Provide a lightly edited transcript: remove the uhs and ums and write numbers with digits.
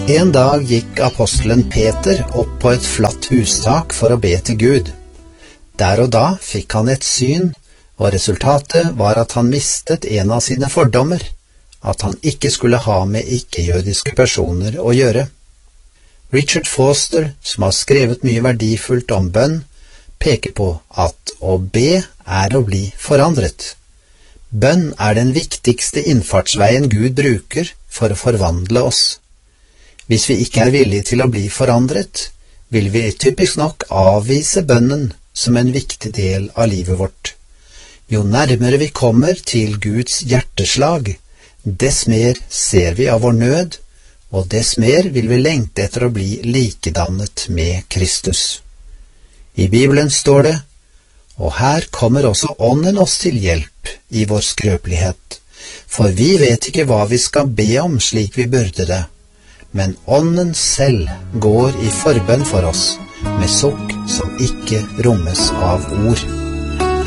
En dag gikk apostelen Peter opp på et flatt hustak for å be til Gud. Der og da fikk han et syn, og resultatet var at han mistet en av sine fordommer, at han ikke skulle ha med ikke-jødiske personer å gjøre. Richard Foster, som har skrevet mye verdifullt om bønn, peker på at å be er å bli forandret. Bønn er den viktigste innfartsveien Gud bruker for å forvandle oss. Hvis vi ikke er villige til å bli forandret, vil vi typisk nok avvise bønnen som en viktig del av livet vårt. Jo nærmere vi kommer til Guds hjerteslag, dess mer ser vi av vår nød, og dess mer vil vi lengte etter å bli likedannet med Kristus. I Bibelen står det: «Og her kommer også Ånden oss til hjelp i vår skrøpelighet, for vi vet ikke hva vi skal be om slik vi burde det, men Ånden selv går i forbønn for oss, med sukk som ikke rommes av ord.»